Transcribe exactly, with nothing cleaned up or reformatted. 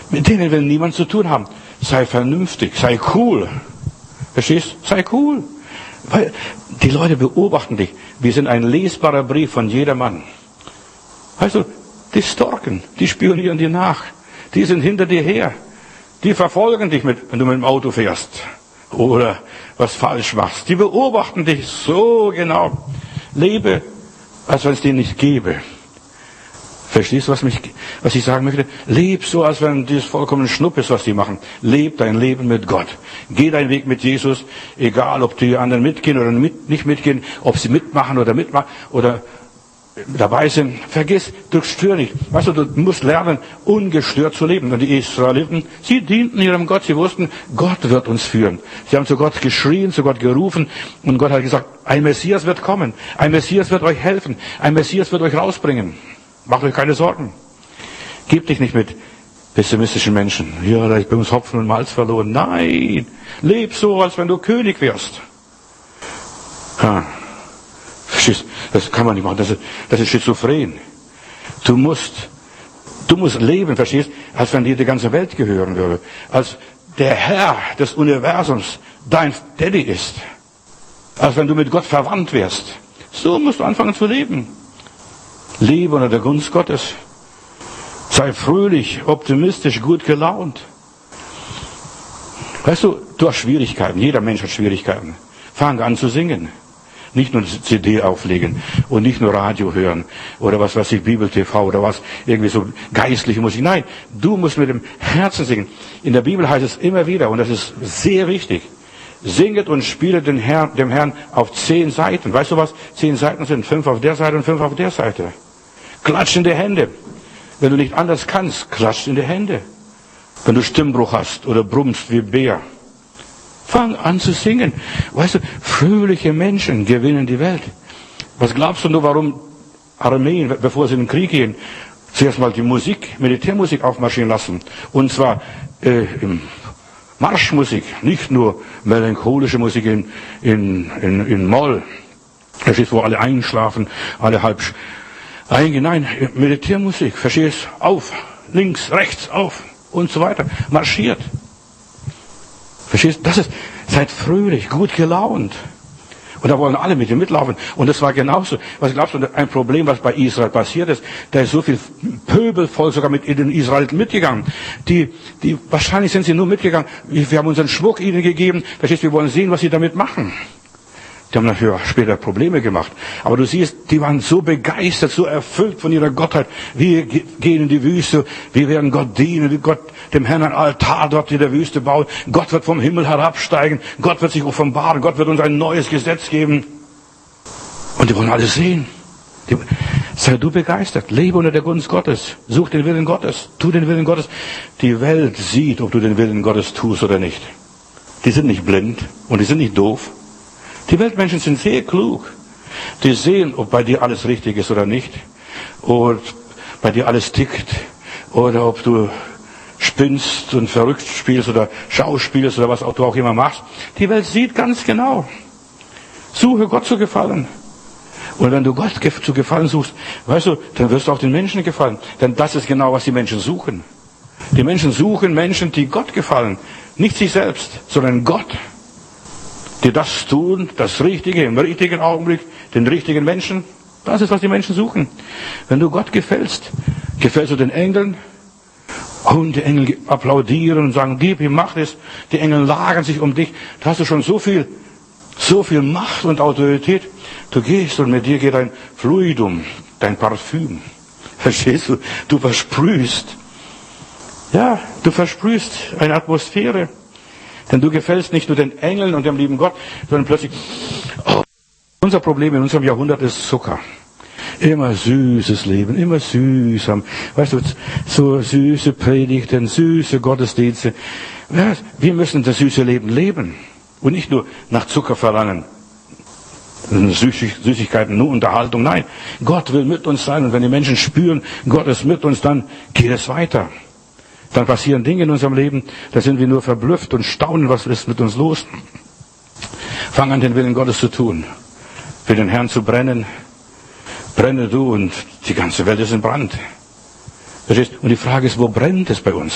Mit denen will niemand zu tun haben. Sei vernünftig, sei cool. Verstehst? Sei cool. Weil die Leute beobachten dich. Wir sind ein lesbarer Brief von jedermann. Weißt du, die stalken, die spionieren dir nach. Die sind hinter dir her. Die verfolgen dich, mit, wenn du mit dem Auto fährst. Oder was falsch machst. Die beobachten dich so genau. Lebe, als wenn es dir nicht gäbe. Verstehst du, was, mich, was ich sagen möchte? Leb so, als wenn das vollkommen Schnupp ist, was die machen. Leb dein Leben mit Gott. Geh deinen Weg mit Jesus, egal ob die anderen mitgehen oder mit, nicht mitgehen, ob sie mitmachen oder mitmachen oder dabei sind. Vergiss, du stör nicht. Weißt du, du musst lernen, ungestört zu leben. Und die Israeliten, sie dienten ihrem Gott, sie wussten, Gott wird uns führen. Sie haben zu Gott geschrien, zu Gott gerufen und Gott hat gesagt, ein Messias wird kommen, ein Messias wird euch helfen, ein Messias wird euch rausbringen. Macht euch keine Sorgen. Gebt dich nicht mit pessimistischen Menschen. Ja, da ist bei uns Hopfen und Malz verloren. Nein, leb so, als wenn du König wärst. Ha. Das kann man nicht machen. Das ist, das ist schizophren. Du musst, du musst leben, verstehst, als wenn dir die ganze Welt gehören würde. Als der Herr des Universums dein Daddy ist. Als wenn du mit Gott verwandt wärst. So musst du anfangen zu leben. Lebe unter der Gunst Gottes. Sei fröhlich, optimistisch, gut gelaunt. Weißt du, du hast Schwierigkeiten. Jeder Mensch hat Schwierigkeiten. Fang an zu singen. Nicht nur C D auflegen und nicht nur Radio hören oder was weiß ich, Bibel-T V oder was, irgendwie so geistliche Musik. Nein, du musst mit dem Herzen singen. In der Bibel heißt es immer wieder, und das ist sehr wichtig, singet und spielet den Herrn, dem Herrn auf zehn Seiten. Weißt du was? Zehn Seiten sind fünf auf der Seite und fünf auf der Seite. Klatsch in die Hände. Wenn du nicht anders kannst, klatsch in die Hände. Wenn du Stimmbruch hast oder brummst wie Bär. Fang an zu singen. Weißt du, fröhliche Menschen gewinnen die Welt. Was glaubst du nur, warum Armeen, bevor sie in den Krieg gehen, zuerst mal die Musik, Militärmusik aufmarschieren lassen? Und zwar äh, im Marschmusik, nicht nur melancholische Musik in, in, in, in Moll. Das ist, wo alle einschlafen, alle halb eingehen. Nein, Militärmusik, verstehst? Auf, links, rechts, auf und so weiter. Marschiert. Verstehst? Das ist, seid fröhlich, gut gelaunt. Und da wollen alle mit dir mitlaufen. Und das war genauso. Was glaubst du, ein Problem, was bei Israel passiert ist? Da ist so viel Pöbelvolk sogar mit in den Israeliten mitgegangen. Die, die, wahrscheinlich sind sie nur mitgegangen. Wir haben unseren Schmuck ihnen gegeben. Verstehst? Wir wollen sehen, was sie damit machen. Die haben dafür später Probleme gemacht. Aber du siehst, die waren so begeistert, so erfüllt von ihrer Gottheit. Wir gehen in die Wüste, wir werden Gott dienen, wir Gott dem Herrn ein Altar dort in der Wüste bauen. Gott wird vom Himmel herabsteigen, Gott wird sich offenbaren, Gott wird uns ein neues Gesetz geben. Und die wollen alles sehen. Die, sei du begeistert, lebe unter der Gunst Gottes, such den Willen Gottes, tu den Willen Gottes. Die Welt sieht, ob du den Willen Gottes tust oder nicht. Die sind nicht blind und die sind nicht doof. Die Weltmenschen sind sehr klug. Die sehen, ob bei dir alles richtig ist oder nicht. Oder bei dir alles tickt. Oder ob du spinnst und verrückt spielst oder schauspielst oder was auch du auch immer machst. Die Welt sieht ganz genau. Suche Gott zu gefallen. Und wenn du Gott zu gefallen suchst, weißt du, dann wirst du auch den Menschen gefallen. Denn das ist genau, was die Menschen suchen. Die Menschen suchen Menschen, die Gott gefallen. Nicht sich selbst, sondern Gott. Die das tun, das Richtige, im richtigen Augenblick, den richtigen Menschen. Das ist, was die Menschen suchen. Wenn du Gott gefällst, gefällst du den Engeln, und die Engel applaudieren und sagen, gib ihm Macht es. Die Engel lagern sich um dich. Da hast du schon so viel, so viel Macht und Autorität. Du gehst und mit dir geht ein Fluidum, dein Parfüm. Verstehst du? Du versprühst. Ja, du versprühst eine Atmosphäre. Denn du gefällst nicht nur den Engeln und dem lieben Gott, sondern plötzlich, oh, unser Problem in unserem Jahrhundert ist Zucker. Immer süßes Leben, immer süß. Weißt du, so süße Predigten, süße Gottesdienste. Ja, wir müssen das süße Leben leben und nicht nur nach Zucker verlangen. Süßigkeiten, nur Unterhaltung. Nein, Gott will mit uns sein und wenn die Menschen spüren, Gott ist mit uns, dann geht es weiter. Dann passieren Dinge in unserem Leben, da sind wir nur verblüfft und staunen, was ist mit uns los. Fang an, den Willen Gottes zu tun, für den Herrn zu brennen. Brenne du und die ganze Welt ist in Brand. Und die Frage ist, wo brennt es bei uns?